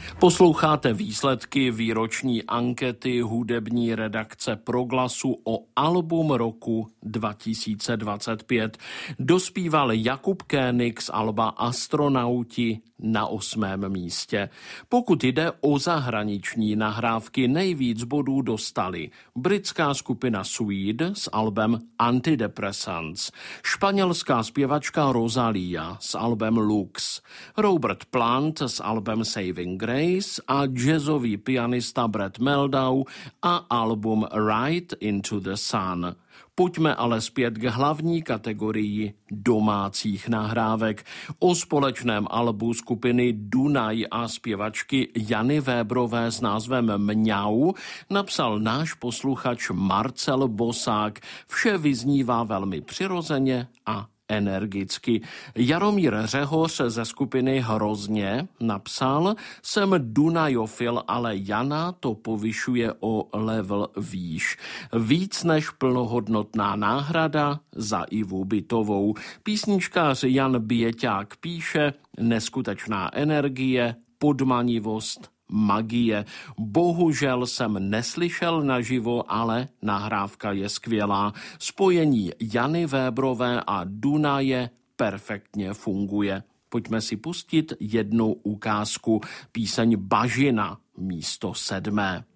Posloucháte výsledky výroční ankety hudební redakce Proglasu o album roku 2025. Dospíval Jakub Koenig z alba Astronauti na 8. místě. Pokud jde o zahraniční nahrávky, nejvíc bodů dostali britská skupina Suede s albem Antidepressants, španělská zpěvačka Rosalía s albem Lux, Robert Plant s albem Saving Grace a jazzový pianista Brad Meldau a album Ride into the Sun. Pojďme ale zpět k hlavní kategorii domácích nahrávek. O společném albu skupiny Dunaj a zpěvačky Jany Vébrové s názvem Mňau napsal náš posluchač Marcel Bosák. Vše vyznívá velmi přirozeně a energicky. Jaromír Řehoř ze skupiny Hrozně napsal: jsem Dunajofil, ale Jana to povyšuje o level výš. Víc než plnohodnotná náhrada za Ivu Bytovou. Písničkář Jan Běťák píše: neskutečná energie, podmanivost, magie. Bohužel jsem neslyšel naživo, ale nahrávka je skvělá. Spojení Jany Vébrové a Dunaje perfektně funguje. Pojďme si pustit jednu ukázku. Píseň Bažina, místo 7.